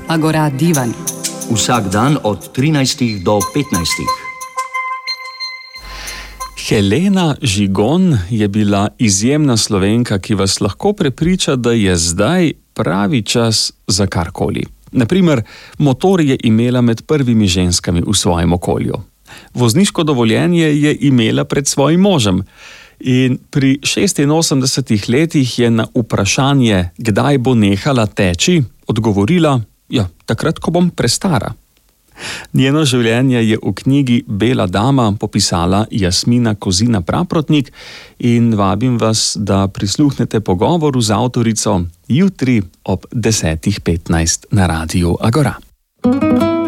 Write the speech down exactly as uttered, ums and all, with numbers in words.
Agora Divan. Vsak dan od trinajstih do petnajstih. Helena Žigon je bila izjemna Slovenka, ki vas lahko prepriča, da je zdaj pravi čas za karkoli. Naprimer, motor je imela med prvimi ženskami v svojem okolju. Vozniško dovoljenje je imela pred svojim možem. In pri šestinosemdesetih letih je na vprašanje, kdaj bo nehala teči, odgovorila, ja, takrat, ko bom prestara. Njeno življenje je v knjigi Bela dama popisala Jasmina Kozina Praprotnik in vabim vas, da prisluhnete pogovoru z avtorico jutri ob desetih petnajst na Radiu Agora.